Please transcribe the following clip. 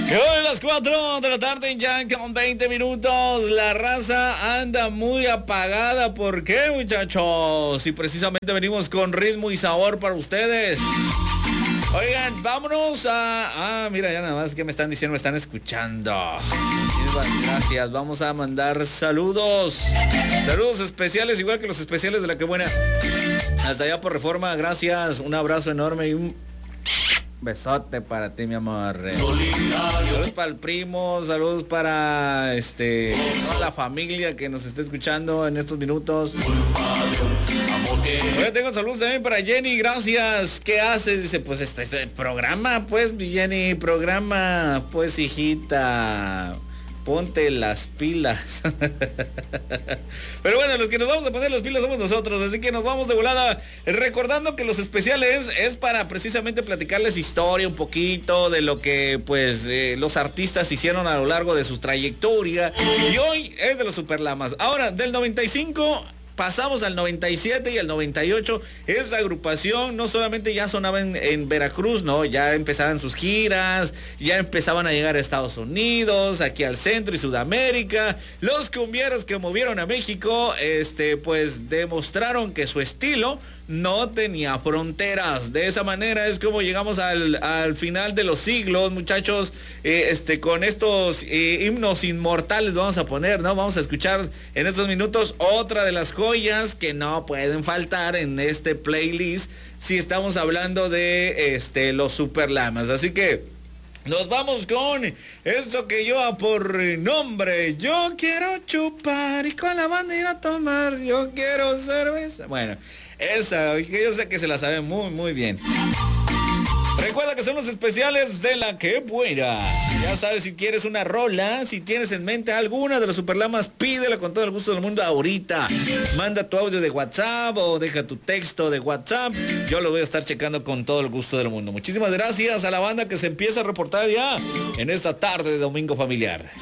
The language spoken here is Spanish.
Y hoy a las 4 de la tarde ya con 20 minutos. La raza anda muy apagada. ¿Por qué, muchachos? Y precisamente venimos con ritmo y sabor para ustedes. Oigan, vámonos a... mira, ya nada más que me están diciendo, me están escuchando. Muchísimas gracias. Vamos a mandar saludos. Saludos especiales, igual que los especiales de La Que Buena. Hasta allá por Reforma, gracias. Un abrazo enorme y un besote para ti, mi amor. Saludos para el primo, saludos para toda la familia que nos está escuchando en estos minutos. Hoy tengo saludos también para Jenny, gracias. ¿Qué haces? Dice, pues este programa, pues, Jenny, programa, pues, hijita. Ponte las pilas. Pero bueno, los que nos vamos a poner las pilas somos nosotros, así que nos vamos de volada. Recordando que los especiales es para precisamente platicarles historia un poquito de lo que pues los artistas hicieron a lo largo de su trayectoria. Y hoy es de los Superlamas. Ahora, del 95... pasamos al 97 y al 98. Esa agrupación no solamente ya sonaba en Veracruz, no, ya empezaban sus giras, ya empezaban a llegar a Estados Unidos, aquí al centro y Sudamérica. Los cumbieros que movieron a México, pues demostraron que su estilo no tenía fronteras. De esa manera es como llegamos al final de los siglos, muchachos. Con estos himnos inmortales vamos a poner, ¿no? Vamos a escuchar en estos minutos otra de las joyas que no pueden faltar en este playlist si estamos hablando de los Superlamas. Así que nos vamos con esto que lleva por nombre Yo quiero chupar y con la banda ir a tomar, yo quiero cerveza. Bueno, esa, que yo sé que se la sabe muy, muy bien. Recuerda que son los especiales de La Que Buena. Ya sabes, si quieres una rola, si tienes en mente alguna de los Superlamas, pídela con todo el gusto del mundo ahorita. Manda tu audio de WhatsApp o deja tu texto de WhatsApp. Yo lo voy a estar checando con todo el gusto del mundo. Muchísimas gracias a la banda que se empieza a reportar ya en esta tarde de domingo familiar.